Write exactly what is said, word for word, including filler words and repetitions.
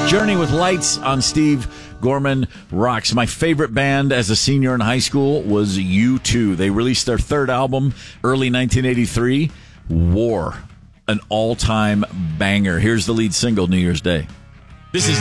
Journey with Lights on Steve Gorman Rocks. My favorite band as a senior in high school was U two. They released their third album early nineteen eighty-three, War, an all-time banger. Here's the lead single, New Year's Day. This is